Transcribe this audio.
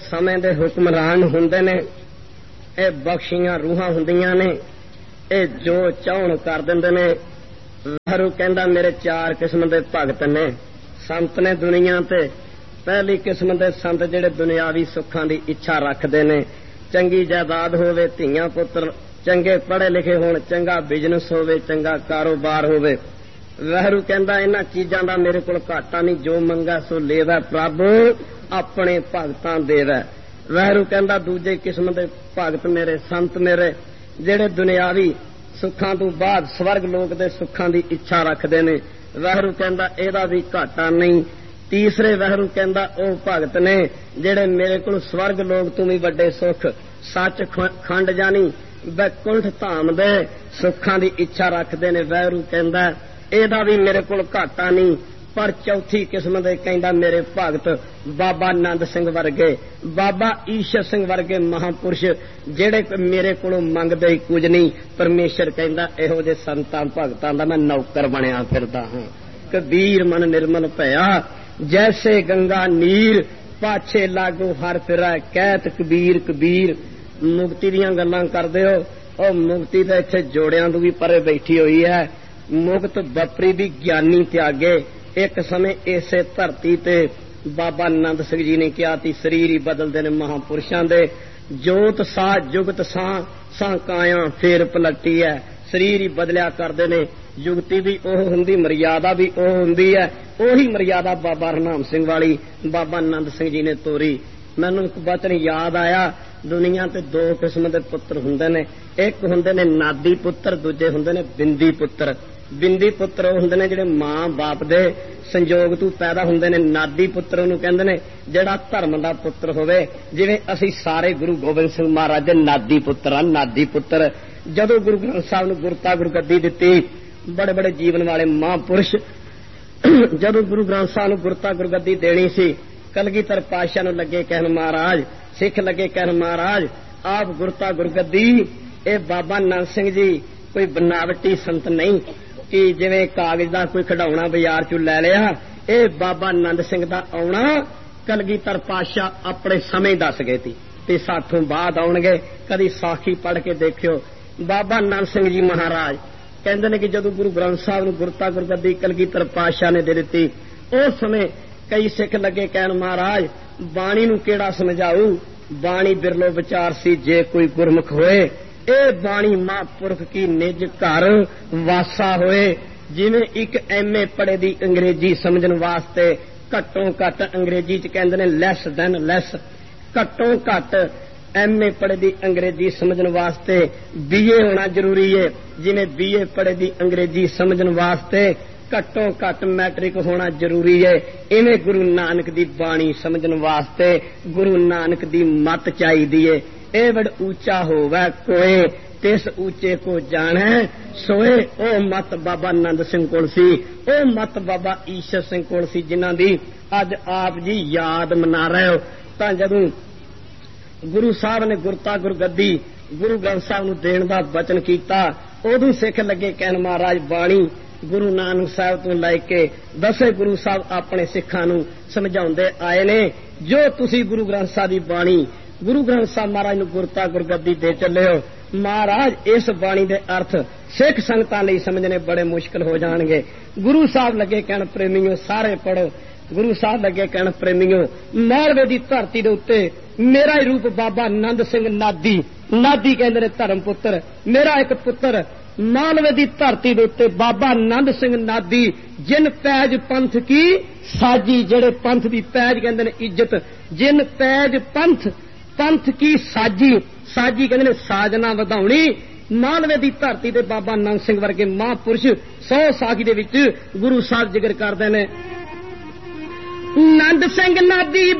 समय दे हुक्मरान हुंदे ने, ये बख्शियां रूहां हुंदियां ने, ये जो चाहण कर दिंदे ने। वाहिगुरू कहंदा मेरे चार किस्म दे भगत ने, संत ने दुनिया ते। पहली किस्म दे संत जिहड़े दुनियावी सुखां दी इच्छा रखदे ने, चंगी जायदाद होवे, धीआं पुत्र चंगे पढ़े लिखे होण, चंगा बिजनेस होवे, चंगा कारोबार होवे। वाहिगुरू कहंदा इन्हां चीजां दा मेरे कोल घाटा नहीं, जो मंगा सो लेवै प्रभ अपने भगतां देवै। वाहिगुरू कहंदा दूजे किस्म दे भगत मेरे, संत मेरे, जिहड़े दुनियावी सुखां तो बाद स्वर्ग लोक दे सुखां दी इच्छा रखदे ने। वाहिगुरू कहंदा इहदा भी घाटा नहीं। तीसरे वाहिगुरू कहंदा ओह भगत ने जिहड़े मेरे कोल स्वर्ग लोक तो भी वड्डे सुख, सच खंड जानी बैकुंठ धाम दे सुखां दी इच्छा रखदे ने। वाहिगुरू कहंदा इहदा भी मेरे कोल घाटा नहीं। पर चौथी किस्म दे कहंदा मेरे भगत बाबा नंद सिंह वर्गे, बाबा ईशर सिंह वर्गे महापुरुष जिहड़े मेरे कोलों मंगदे ही कुछ नहीं। परमेश्वर कहंदा इहो जे संतां भगतां दा मैं नौकर बनिया फिरदा हां। कबीर मन निर्मल भया जैसे गंगा नीर, पाछे लागो हर फिरै कहत कबीर कबीर। मुक्ति दीयां गल्लां करदे हो, ਉਹ मुक्ति तो इत्थे जोड़ियां तों भी परे बैठी हुई है। मुक्त बपरी भी ज्ञानी त्यागे। एक समय इसे धरती ते बाबा नंद सिंह जी ने कहा कि शरीर ही बदलते ने महापुरुषों दे। जोत सा जुगत सा काया फेर पलटी है। शरीर ही बदलिया करते ने, जुगती भी ओह हुंदी, मर्यादा भी ओह हुंदी है। ओही मर्यादा बाबा हरनाम सिंह वाली बाबा नंद सिंह जी ने तोरी। मैनूं एक वचन याद आया, दुनिया ते दो किस्म दे पुत्र हुंदे ने, एक हुंदे ने नादी पुत्र, दूजे हुंदे ने बिंदी पुत्र। बिंदी पुत्र ਉਹ ਹੁੰਦੇ ਨੇ ਜਿਹੜੇ ਮਾਂ ਬਾਪ ਦੇ ਸੰਜੋਗ ਤੋਂ ਪੈਦਾ ਹੁੰਦੇ ਨੇ। ਨਾਦੀ ਪੁੱਤਰ ਉਹਨੂੰ ਕਹਿੰਦੇ ਨੇ ਜਿਹੜਾ ਧਰਮ ਦਾ ਪੁੱਤਰ ਹੋਵੇ। ਜਿਵੇਂ ਅਸੀਂ ਸਾਰੇ ਗੁਰੂ ਗੋਬਿੰਦ ਸਿੰਘ ਮਹਾਰਾਜ ਦੇ ਨਾਦੀ ਪੁੱਤਰ ਆ। ਨਾਦੀ ਪੁੱਤਰ ਜਦੋਂ ਗੁਰੂ ਗ੍ਰੰਥ ਸਾਹਿਬ ਨੂੰ ਗੁਰਤਾ ਗੁਰਗੱਦੀ ਦਿੱਤੀ, ਬੜੇ ਬੜੇ ਜੀਵਨ ਵਾਲੇ ਮਹਾਂਪੁਰਸ਼ ਜਦੋਂ ਗੁਰੂ ਗ੍ਰੰਥ ਸਾਹਿਬ ਨੂੰ ਗੁਰਤਾ ਗੁਰਗੱਦੀ ਦੇਣੀ ਸੀ, ਕਲਗੀਧਰ ਪਾਤਸ਼ਾਹ ਨੂੰ ਲੱਗੇ ਕਹਿਣ ਮਹਾਰਾਜ, ਸਿੱਖ ਲੱਗੇ ਕਹਿਣ ਮਹਾਰਾਜ ਆਪ ਗੁਰਤਾ ਗੁਰਗੱਦੀ ਇਹ ਬਾਬਾ ਨੰਦ ਸਿੰਘ ਜੀ ਕੋਈ ਬਨਾਵਟੀ ਸੰਤ ਨਹੀਂ कि जिवें कागज का कोई खिडौना बाजार चों लै लिया। ये बाबा नंद सिंह दा आउणा कलगीधर पातशाह अपने समय दस गए थे ते साथों बाद आउणगे। कदी साखी पढ़ के देखियो। बाबा नंद सिंह जी महाराज कहंदे ने कि जदों गुरु ग्रंथ साहब नूं गुरता गुरगद्दी कलगीधर पातशाह ने दे दित्ती, उस समय कई सिख लगे कहण महाराज बाणी नूं किहड़ा समझाऊ, बाणी बिरलो विचार सी जे कोई गुरमुख होए। ਇਹ ਬਾਣੀ ਮਹਾਂਪੁਰਖ ਕੀ ਨਿਜ ਘਰ ਵਾਸਾ ਹੋਏ। ਜਿਵੇਂ ਇੱਕ ਐਮਏ ਪੜ੍ਹੇ ਦੀ ਅੰਗਰੇਜ਼ੀ ਸਮਝਣ ਵਾਸਤੇ ਘੱਟੋ ਘੱਟ ਅੰਗਰੇਜ਼ੀ ਚ ਕਹਿੰਦੇ ਨੇ ਲੈਸ ਦੈਨ ਲੈਸ, ਘੱਟੋ ਘੱਟ ਐਮਏ ਪੜ੍ਹੇ ਦੀ ਅੰਗਰੇਜ਼ੀ ਸਮਝਣ ਵਾਸਤੇ ਬੀਏ ਹੋਣਾ ਜ਼ਰੂਰੀ ਹੈ। ਜਿਵੇਂ ਬੀਏ ਪੜ੍ਹੇ ਦੀ ਅੰਗਰੇਜ਼ੀ ਸਮਝਣ ਵਾਸਤੇ ਘੱਟੋ ਘੱਟ ਮੈਟ੍ਰਿਕ ਹੋਣਾ ਜ਼ਰੂਰੀ ਹੈ। ਇਵੇਂ ਗੁਰੂ ਨਾਨਕ ਦੀ ਬਾਣੀ ਸਮਝਣ ਵਾਸਤੇ ਗੁਰੂ ਨਾਨਕ ਦੀ ਮੱਤ ਚਾਹੀਦੀ ਹੈ। ਇਹ ਵਡ ऊंचा होवे कोए तिस ऊंचे को जाने सोए। ओ मत बाबा नंद सिंह कोल सी, ओ मत बाबा ईशर सिंह कोल सी, जिन्हां दी अज आप जी याद मना रहे हो। तां जदों गुरु साहब ने गुरता गुरगद्दी गुरु ग्रंथ साहब नूं देण दा वचन कीता, उदों सिख लगे कहण महाराज बाणी गुरु नानक साहब तो लैके 10 गुरु साहब अपने सिखां नूं समझाउंदे आए ने। जो तुसीं गुरु ग्रंथ साहब दी बाणी गुरु ग्रंथ साहब महाराज नूं गुरता गुरगद्दी दे चले हो, महाराज इस बाणी दे अर्थ सिख संगतां लई समझने बड़े मुश्किल हो जाणगे। गुरु साहब लगे कहण प्रेमियों सारे पढ़ो। गुरु साहब लगे कहण प्रेमियों मालवे दी धरती दे उत्ते मेरा ही रूप बाबा नंद सिंह नादी, नादी कहंदे ने धर्म पुत्र, मेरा एक पुत्र मालवे दी धरती दे उत्ते बाबा नंद सिंह नादी जिन पैज पंथ की साजी, जेड़े पंथ दी पैज कहंदे ने इज्जत, जिन पैज पंथ पंथ की साजी, साजी कहंदे ने साजना वधाउणी। मालवे दी धरती ते बाबा नंद सिंह वर्गे महापुरुष 100 साखी दे विच गुरु साहब जिक्र करदे ने। नंद सिंह नादी